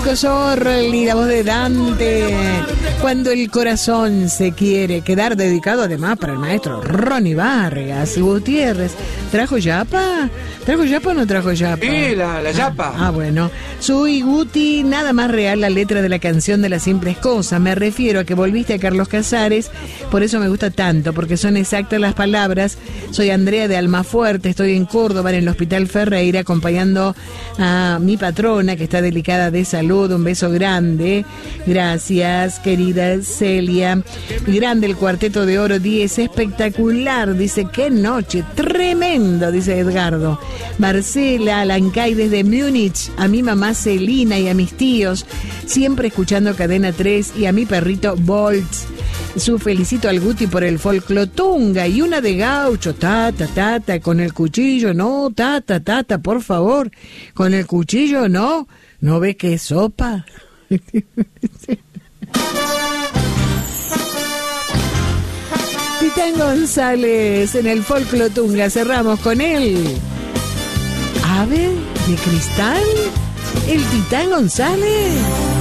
Nico Sorli, la voz de Dante. Cuando el corazón se quiere quedar, dedicado además para el maestro Ronnie Vargas Gutiérrez. ¿Trajo yapa? ¿Trajo yapa o no trajo yapa? Sí, la yapa. Ah, bueno. Soy Guti, nada más real la letra de la canción de Las Simples Cosas. Me refiero a que volviste a Carlos Casares, por eso me gusta tanto, porque son exactas las palabras. Soy Andrea de Almafuerte, estoy en Córdoba, en el Hospital Ferreira, acompañando a mi patrona, que está delicada de salud. Un beso grande. Gracias, querida Celia. Grande el Cuarteto de Oro 10, espectacular. Dice, qué noche, tremendo, dice Edgardo. Marcela Lancay desde Múnich, a mi mamá Celina y a mis tíos, siempre escuchando Cadena 3, y a mi perrito Bolt. Su felicito al Guti por el folclotunga y una de gaucho, tata, tata, con el cuchillo, no, tata, tata, por favor, con el cuchillo, no, ¿no ve que es sopa? Titán González en el folclotunga, cerramos con él. Ave de cristal, el Titán González.